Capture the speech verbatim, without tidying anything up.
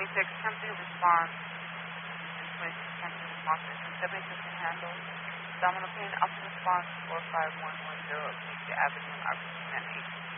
twenty-six, attempting response. twenty-six, attempting response. seventy-six can handle. Abdominal pain, option response four five one one zero, Acacia Avenue, Arlington, eight.